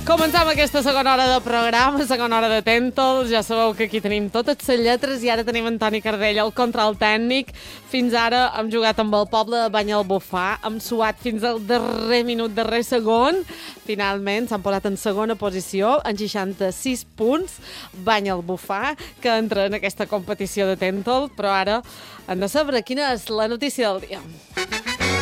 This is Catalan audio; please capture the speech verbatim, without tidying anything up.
Començam aquesta segona hora de programa, segona hora de Tèntol. Ja sabeu que aquí tenim totes les lletres i ara tenim en Toni Cardell, el control tècnic. Fins ara hem jugat amb el poble de Banyalbufar, hem suat fins al darrer minut, darrer segon. Finalment s'han posat en segona posició, en seixanta-sis punts. Banyalbufar, que entra en aquesta competició de Tèntol, però ara hem de saber quina és la notícia del dia.